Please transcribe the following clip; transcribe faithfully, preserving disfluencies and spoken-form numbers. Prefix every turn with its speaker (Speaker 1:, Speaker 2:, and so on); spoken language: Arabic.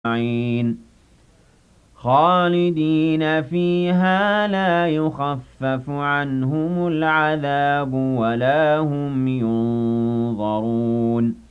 Speaker 1: أجمعين خالدين فيها لا يخفف عنهم العذاب ولا هم ينظرون